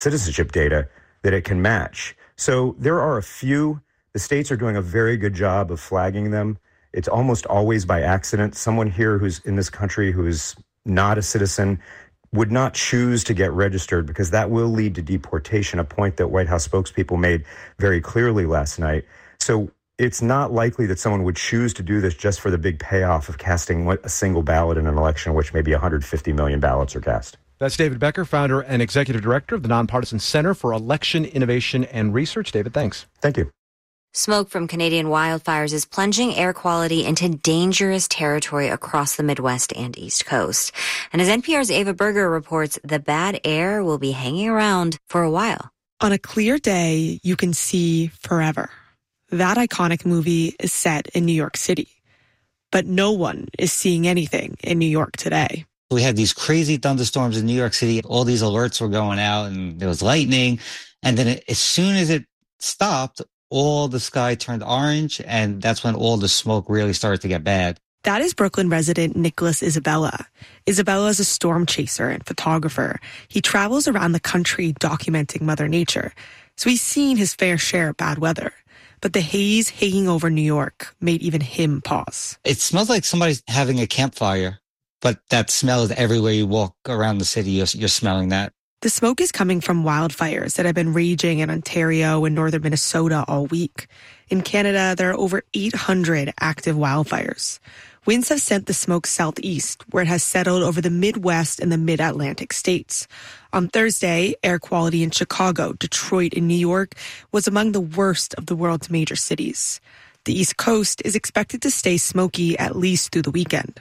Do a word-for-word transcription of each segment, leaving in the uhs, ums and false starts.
citizenship data that it can match. So there are a few. The states are doing a very good job of flagging them. It's almost always by accident. Someone here who's in this country who is not a citizen would not choose to get registered because that will lead to deportation, a point that White House spokespeople made very clearly last night. So it's not likely that someone would choose to do this just for the big payoff of casting a single ballot in an election, which maybe one hundred fifty million ballots are cast. That's David Becker, founder and executive director of the Nonpartisan Center for Election Innovation and Research. David, thanks. Thank you. Smoke from Canadian wildfires is plunging air quality into dangerous territory across the Midwest and East Coast. And as N P R's Ava Berger reports, the bad air will be hanging around for a while. On a clear day, you can see forever. That iconic movie is set in New York City. But no one is seeing anything in New York today. We had these crazy thunderstorms in New York City. All these alerts were going out and there was lightning. And then it, as soon as it stopped, all the sky turned orange, and that's when all the smoke really started to get bad. That is Brooklyn resident Nicholas Isabella. Isabella is a storm chaser and photographer. He travels around the country documenting Mother Nature, so he's seen his fair share of bad weather. But the haze hanging over New York made even him pause. It smells like somebody's having a campfire, but that smell is everywhere you walk around the city. You're, you're smelling that. The smoke is coming from wildfires that have been raging in Ontario and northern Minnesota all week. In Canada, there are over eight hundred active wildfires. Winds have sent the smoke southeast, where it has settled over the Midwest and the mid-Atlantic states. On Thursday, air quality in Chicago, Detroit, and New York was among the worst of the world's major cities. The East Coast is expected to stay smoky at least through the weekend.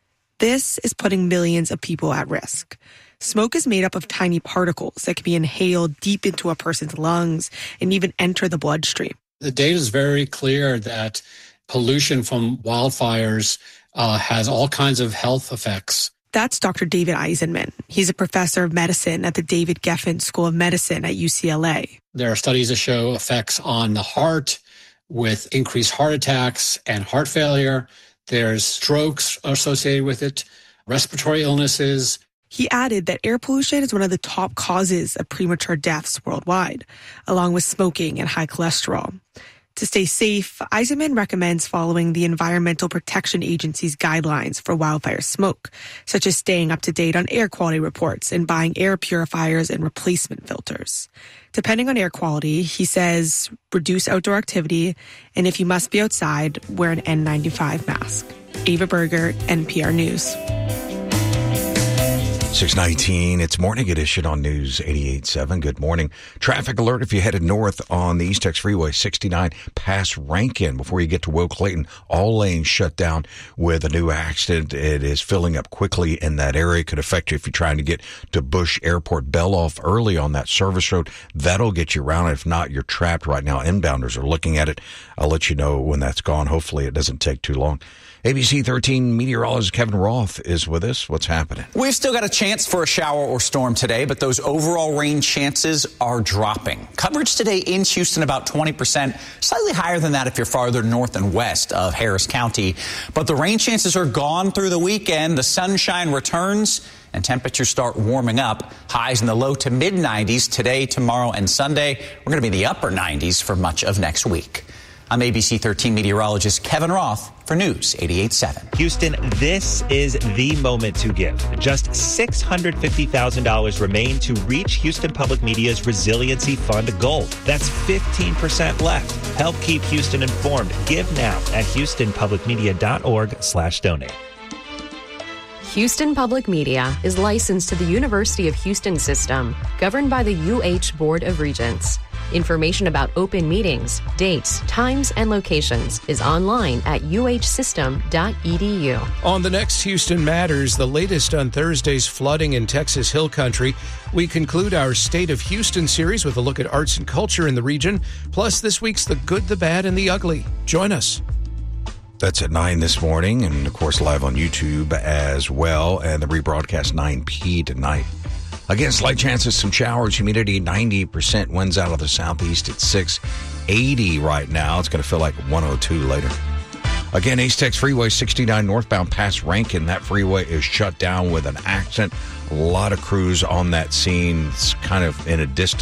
This is putting millions of people at risk. Smoke is made up of tiny particles that can be inhaled deep into a person's lungs and even enter the bloodstream. The data is very clear that pollution from wildfires uh, has all kinds of health effects. That's Doctor David Eisenman. He's a professor of medicine at the David Geffen School of Medicine at U C L A. There are studies that show effects on the heart with increased heart attacks and heart failure. There's strokes associated with it, respiratory illnesses. He added that air pollution is one of the top causes of premature deaths worldwide, along with smoking and high cholesterol. To stay safe, Eisenman recommends following the Environmental Protection Agency's guidelines for wildfire smoke, such as staying up to date on air quality reports and buying air purifiers and replacement filters. Depending on air quality, he says, reduce outdoor activity, and if you must be outside, wear an N ninety-five mask. Ava Berger, N P R News. six nineteen, it's Morning Edition on News eighty-eight point seven. Good morning. Traffic alert if you headed north on the East Tex Freeway, sixty-nine past Rankin. Before you get to Will Clayton, all lanes shut down with a new accident. It is filling up quickly in that area. Could affect you if you're trying to get to Bush Airport. Beloff early on that service road. That'll get you around. If not, you're trapped right now. Inbounders are looking at it. I'll let you know when that's gone. Hopefully it doesn't take too long. A B C thirteen meteorologist Kevin Roth is with us. What's happening? We've still got a chance for a shower or storm today, but those overall rain chances are dropping. Coverage today in Houston about twenty percent, slightly higher than that if you're farther north and west of Harris County. But the rain chances are gone through the weekend. The sunshine returns and temperatures start warming up. Highs in the low to mid nineties today, tomorrow, and Sunday. We're going to be in the upper nineties for much of next week. I'm A B C thirteen meteorologist Kevin Roth for News eighty-eight point seven. Houston, this is the moment to give. Just six hundred fifty thousand dollars remain to reach Houston Public Media's Resiliency Fund goal. That's fifteen percent left. Help keep Houston informed. Give now at houstonpublicmedia.org slash donate. Houston Public Media is licensed to the University of Houston System, governed by the U H Board of Regents. Information about open meetings, dates, times, and locations is online at u h system dot e d u. On the next Houston Matters, the latest on Thursday's flooding in Texas Hill Country, we conclude our State of Houston series with a look at arts and culture in the region, plus this week's The Good, the Bad, and the Ugly. Join us. That's at nine this morning, and of course live on YouTube as well, and the rebroadcast nine p tonight. Again, slight chances, some showers, humidity ninety percent, winds out of the southeast at six eighty right now. It's going to feel like one oh two later. Again, East Tex Freeway sixty-nine northbound past Rankin. That freeway is shut down with an accident. A lot of crews on that scene. It's kind of in a distance.